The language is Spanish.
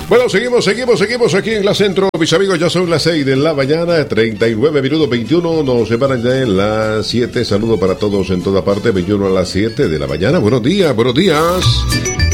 Bueno, seguimos aquí en la Centro, mis amigos, ya son las 6 de la mañana, 39 minutos 21, nos separan ya en las 7, saludo para todos en toda parte, 21 a las 7 de la mañana, buenos días.